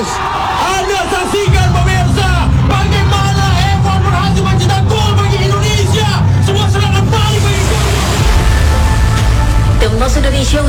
Yes. Anda saksikan pemirsa bagaimana Evan berhasil mencetak gol bagi Indonesia. Semua serangan balik bagi Tembus Indonesia